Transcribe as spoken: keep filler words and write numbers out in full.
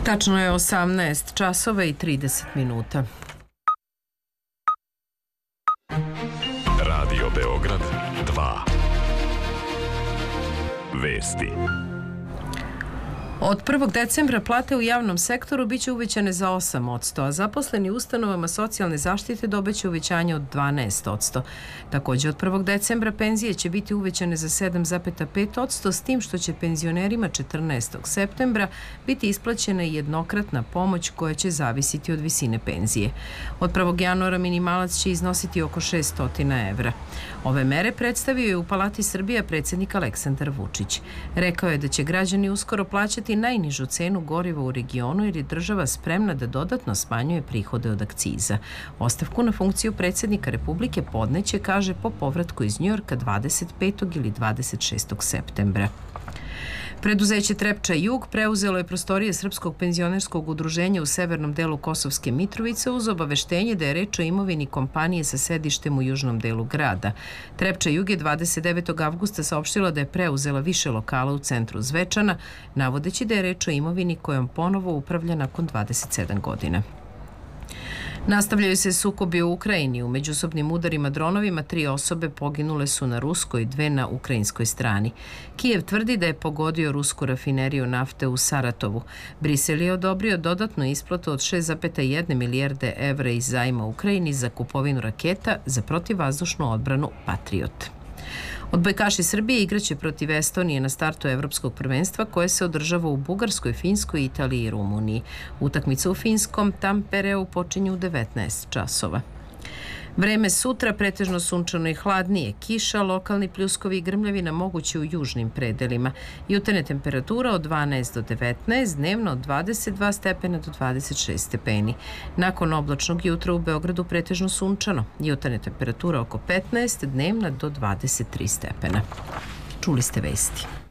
Tačno je osamnaest časova i trideset minuta. Radio Beograd dva. Vesti. Od prvog decembra plate u javnom sektoru biće uvećane za osam posto, a zaposleni u ustanovama socijalne zaštite dobiće uvećanje od dvanaest posto. Također od prvog decembra penzije će biti uvećane za sedam zarez pet posto, s tim što će penzionerima četrnaestog septembra biti isplaćena jednokratna pomoć koja će zavisiti od visine penzije. Od prvog januara minimalac će iznositi oko šeststo evra. Ove mere predstavio je u Palati Srbija predsjednik Aleksandar Vučić. Rekao je da će građani uskoro plaćati najnižu cenu goriva u regionu jer je država spremna da dodatno smanjuje prihode od akciza. Ostavku na funkciju predsjednika Republike podneće, kaže, po povratku iz Njujorka dvadeset petog ili dvadeset šestog septembra. Preduzeće Trepča Jug preuzelo je prostorije Srpskog penzionerskog udruženja u severnom delu Kosovske Mitrovice uz obaveštenje da je reč o imovini kompanije sa sedištem u južnom delu grada. Trepča Jug je dvadeset devetog avgusta saopštila da je preuzela više lokala u centru Zvečana, navodeći da je reč o imovini kojom ponovo upravlja nakon dvadeset sedam godina. Nastavljaju se sukobi u Ukrajini. U međusobnim udarima dronovima tri osobe poginule su na ruskoj, dve na ukrajinskoj strani. Kijev tvrdi da je pogodio rusku rafineriju nafte u Saratovu. Brisel je odobrio dodatnu isplatu od šest zarez jedna milijarde evra iz zajma Ukrajini za kupovinu raketa za protivvazdušnu odbranu Patriot. Odbojkaši Srbije igraće protiv Estonije na startu Evropskog prvenstva koje se održava u Bugarskoj, Finskoj, Italiji i Rumuniji. Utakmica u finskom Tampereu počinju u devetnaest časova. Vreme sutra pretežno sunčano i hladnije. Kiša, lokalni pljuskovi i grmljavina mogući u južnim predelima. Jutarnja temperatura od dvanaest do devetnaest, dnevno od dvadeset dva stepena do dvadeset šest stepeni. Nakon oblačnog jutra u Beogradu pretežno sunčano. Jutarnja temperatura oko petnaest, dnevna do dvadeset tri stepena. Čuli ste vesti.